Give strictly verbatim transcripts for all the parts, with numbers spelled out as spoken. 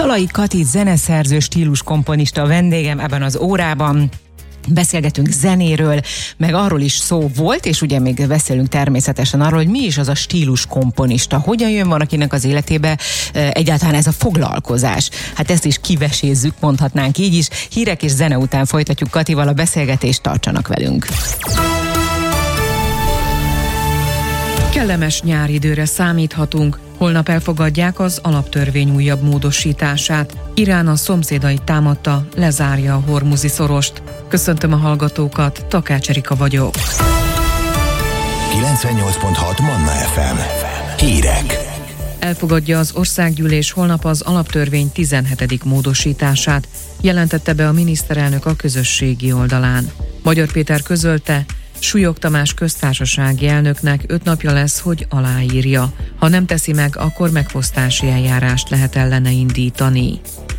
Szalai Kati zeneszerző, stíluskomponista a vendégem ebben az órában. Beszélgetünk zenéről, meg arról is szó volt, és ugye még beszélünk természetesen arról, hogy mi is az a stíluskomponista. Hogyan jön van akinek az életébe egyáltalán ez a foglalkozás? Hát ezt is kivesézzük, mondhatnánk így is. Hírek és zene után folytatjuk Katival a beszélgetést, tartsanak velünk. Kellemes nyári időre számíthatunk. Holnap elfogadják az alaptörvény újabb módosítását. Irán a szomszédait támadta, lezárja a Hormuzi szorost. Köszöntöm a hallgatókat, Takács Erika vagyok. kilencvennyolc pont hat Manna ef em. Hírek. Elfogadja az országgyűlés holnap az alaptörvény tizenhetedik módosítását, jelentette be a miniszterelnök a közösségi oldalán. Magyar Péter közölte, Súlyog Tamás köztársasági elnöknek öt napja lesz, hogy aláírja. Ha nem teszi meg, akkor megfosztási eljárást lehet ellene indítani.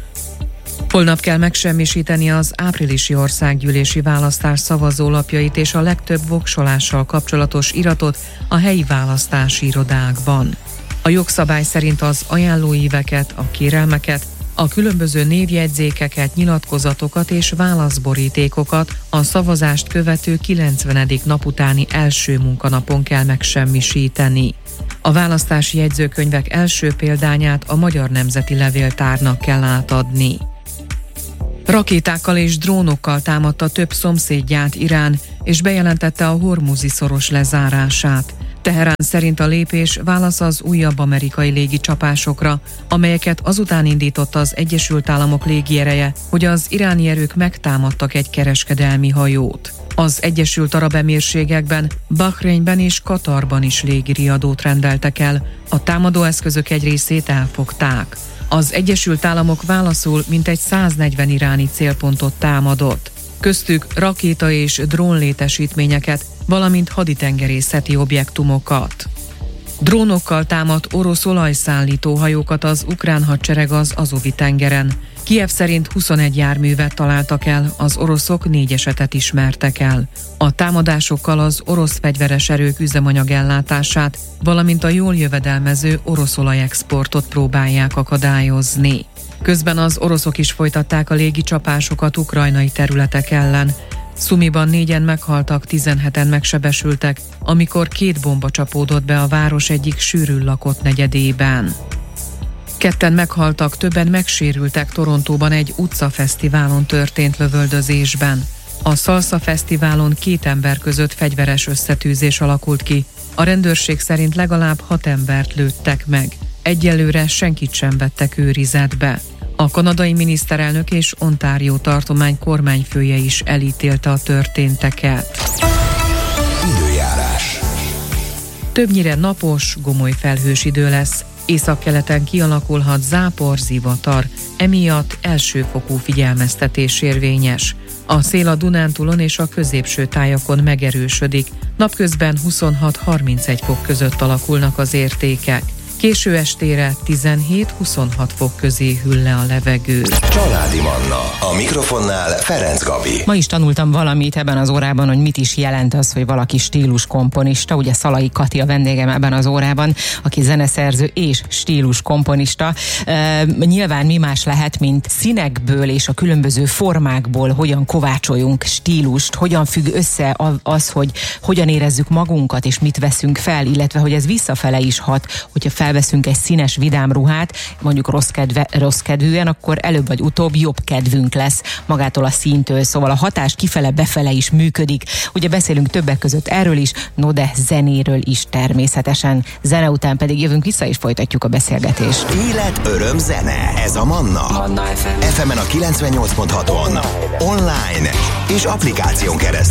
Holnap kell megsemmisíteni az áprilisi országgyűlési választás szavazólapjait és a legtöbb voksolással kapcsolatos iratot a helyi választási irodákban. A jogszabály szerint az ajánlóíveket, a kérelmeket, a különböző névjegyzékeket, nyilatkozatokat és válaszborítékokat a szavazást követő kilencvenedik nap utáni első munkanapon kell megsemmisíteni. A választási jegyzőkönyvek első példányát a Magyar Nemzeti Levéltárnak kell átadni. Rakétákkal és drónokkal támadta több szomszédját Irán, és bejelentette a Hormuzi szoros lezárását. Teherán szerint a lépés válasz az újabb amerikai légicsapásokra, amelyeket azután indított az Egyesült Államok légiereje, hogy az iráni erők megtámadtak egy kereskedelmi hajót. Az Egyesült Arab Emírségekben, Bahreinben és Katarban is légiriadót rendeltek el, a támadóeszközök egy részét elfogták. Az Egyesült Államok válaszul mintegy száznegyven iráni célpontot támadott, köztük rakéta és drónlétesítményeket, valamint haditengerészeti objektumokat. Drónokkal támadt orosz olajszállító hajókat az ukrán hadsereg az Azovi-tengeren. Kijev szerint huszonegy járművet találtak el, az oroszok négy esetet ismertek el. A támadásokkal az orosz fegyveres erők üzemanyagellátását, valamint a jól jövedelmező orosz olajexportot próbálják akadályozni. Közben az oroszok is folytatták a légicsapásokat ukrajnai területek ellen. Szumiban négyen meghaltak, tizenheten megsebesültek, amikor két bomba csapódott be a város egyik sűrűn lakott negyedében. Ketten meghaltak, többen megsérültek Torontóban egy utcafesztiválon történt lövöldözésben. A Salsa Fesztiválon két ember között fegyveres összetűzés alakult ki. A rendőrség szerint legalább hat embert lőttek meg. Egyelőre senkit sem vettek őrizetbe. A kanadai miniszterelnök és Ontario tartomány kormányfője is elítélte a történteket. Időjárás. Többnyire napos, gomoly felhős idő lesz. Északkeleten kialakulhat zápor, zivatar, emiatt elsőfokú figyelmeztetés érvényes. A szél a Dunántúlon és a középső tájakon megerősödik. Napközben huszonhat-harmincegy fok között alakulnak az értékek. Késő estére tizenhét-huszonhat fok közé hűl le a levegő. Családi Manna. A mikrofonnál Ferenc Gabi. Ma is tanultam valamit ebben az órában, hogy mit is jelent az, hogy valaki stíluskomponista. Ugye Szalai Kati a vendégem ebben az órában, aki zeneszerző és stíluskomponista. E, nyilván mi más lehet, mint színekből és a különböző formákból hogyan kovácsoljunk stílust, hogyan függ össze az, hogy hogyan érezzük magunkat és mit veszünk fel, illetve hogy ez visszafele is hat, hogyha fel veszünk egy színes, vidám ruhát, mondjuk rossz, kedve, rossz kedvűen, akkor előbb vagy utóbb jobb kedvünk lesz magától a színtől. Szóval a hatás kifele-befele is működik. Ugye beszélünk többek között erről is, no de zenéről is természetesen. Zene után pedig jövünk vissza és folytatjuk a beszélgetést. Élet, öröm, zene. Ez a Manna. Manna ef em. ef emen a kilencvennyolc pont haton. Online és applikáción keresztül.